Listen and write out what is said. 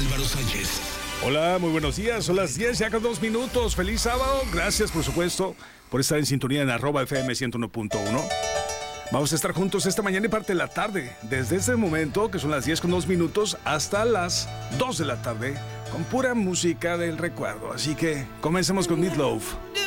Álvaro Sánchez. Hola, muy buenos días. Son las 10 ya con 2 minutos. Feliz sábado. Gracias, por supuesto, por estar en sintonía en @FM 101.1. Vamos a estar juntos esta mañana y parte de la tarde. Desde este momento, que son las 10 con 2 minutos, hasta las 2 de la tarde, con pura música del recuerdo. Así que comencemos con Meat Loaf.